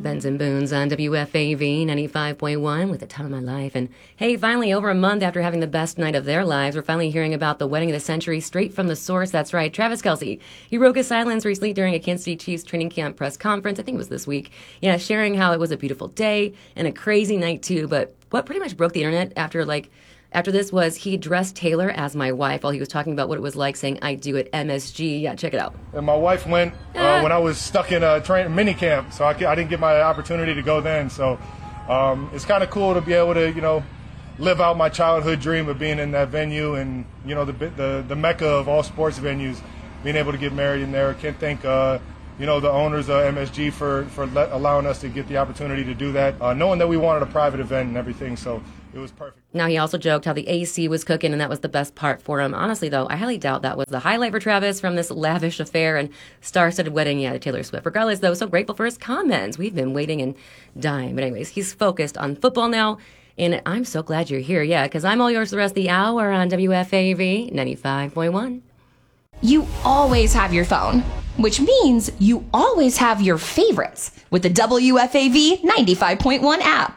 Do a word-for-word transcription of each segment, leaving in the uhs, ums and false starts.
Benson Boone's on W F A V ninety-five point one with The Time of My Life. And hey, finally, over a month after having the best night of their lives, we're finally hearing about the wedding of the century straight from the source. That's right, Travis Kelce. He broke his silence recently during a Kansas City Chiefs training camp press conference. I think it was this week. Yeah, sharing how it was a beautiful day and a crazy night too. But what pretty much broke the internet after like After this was he dressed Taylor as my wife while he was talking about what it was like saying I do at M S G. Yeah, check it out. And my wife went uh, when I was stuck in a train mini camp, so I, I didn't get my opportunity to go then. So um, it's kind of cool to be able to, you know, live out my childhood dream of being in that venue and, you know, the the, the mecca of all sports venues, being able to get married in there. Can't thank, uh, you know, the owners of M S G for, for let, allowing us to get the opportunity to do that, uh, knowing that we wanted a private event and everything. So it was perfect. Now, he also joked how the A C was cooking, and that was the best part for him. Honestly, though, I highly doubt that was the highlight for Travis from this lavish affair and star-studded wedding he had to Taylor Swift. Regardless, though, so grateful for his comments. We've been waiting and dying. But anyways, he's focused on football now, and I'm so glad you're here, yeah, because I'm all yours the rest of the hour on W F A V ninety-five point one. You always have your phone, which means you always have your favorites with the W F A V ninety-five point one app.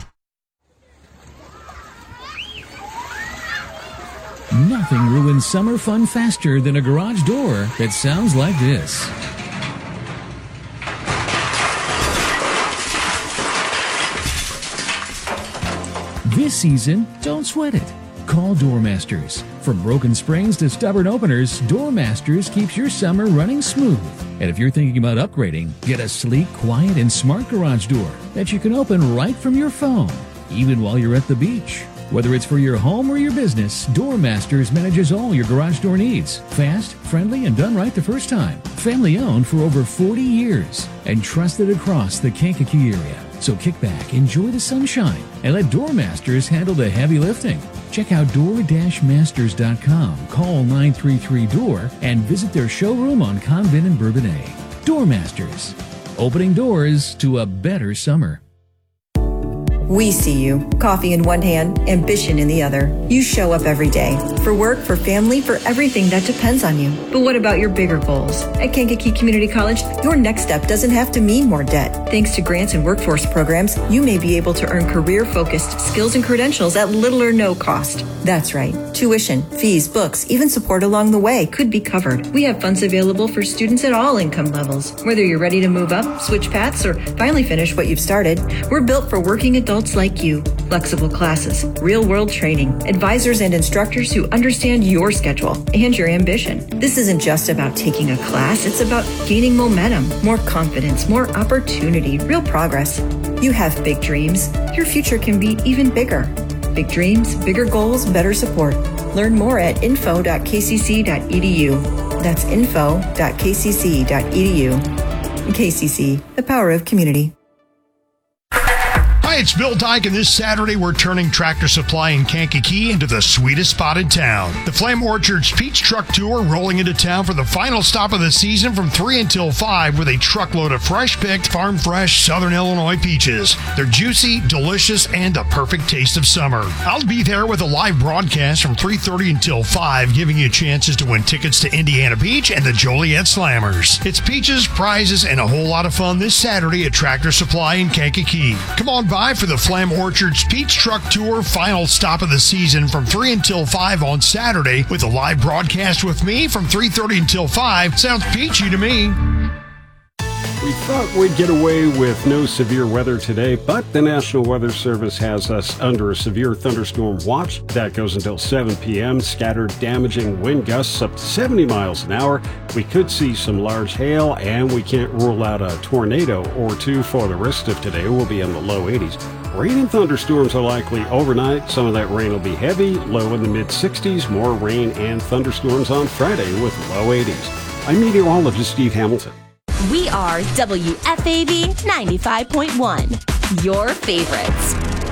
Nothing ruins summer fun faster than a garage door that sounds like this. This season, don't sweat it. Call Doormasters. From broken springs to stubborn openers, Doormasters keeps your summer running smooth. And if you're thinking about upgrading, get a sleek, quiet, and smart garage door that you can open right from your phone, even while you're at the beach. Whether it's for your home or your business, Doormasters manages all your garage door needs. Fast, friendly, and done right the first time. Family owned for over forty years and trusted across the Kankakee area. So kick back, enjoy the sunshine, and let Doormasters handle the heavy lifting. Check out door dash masters dot com, call nine three three D O O R, and visit their showroom on Convent and Bourbonnais. Doormasters, opening doors to a better summer. We see you. Coffee in one hand, ambition in the other. You show up every day. For work, for family, for everything that depends on you. But what about your bigger goals? At Kankakee Community College, your next step doesn't have to mean more debt. Thanks to grants and workforce programs, you may be able to earn career-focused skills and credentials at little or no cost. That's right. Tuition, fees, books, even support along the way could be covered. We have funds available for students at all income levels. Whether you're ready to move up, switch paths, or finally finish what you've started, we're built for working adults like you. Flexible classes, real-world training, advisors and instructors who understand your schedule and your ambition. This isn't just about taking a class, it's about gaining momentum, more confidence, more opportunity, real progress. You have big dreams. Your future can be even bigger. Big dreams, bigger goals, better support. Learn more at info dot k c c dot e d u. That's info dot k c c dot e d u. K C C, the power of community. Hi, it's Bill Dyke, and this Saturday we're turning Tractor Supply in Kankakee into the sweetest spot in town. The Flame Orchards Peach Truck Tour rolling into town for the final stop of the season from three until five with a truckload of fresh-picked, farm-fresh Southern Illinois peaches. They're juicy, delicious, and a perfect taste of summer. I'll be there with a live broadcast from three thirty until five, giving you chances to win tickets to Indiana Beach and the Joliet Slammers. It's peaches, prizes, and a whole lot of fun this Saturday at Tractor Supply in Kankakee. Come on by for the Flam Orchards Peach Truck Tour final stop of the season from three until five on Saturday with a live broadcast with me from three thirty until five. Sounds peachy to me. We thought we'd get away with no severe weather today, but the National Weather Service has us under a severe thunderstorm watch. That goes until seven p.m. Scattered damaging wind gusts up to seventy miles an hour. We could see some large hail, and we can't rule out a tornado or two for the rest of today. We'll be in the low eighties. Rain and thunderstorms are likely overnight. Some of that rain will be heavy, low in the mid sixties. More rain and thunderstorms on Friday with low eighties. I'm meteorologist Steve Hamilton. We are W F A V ninety-five point one, your favorites.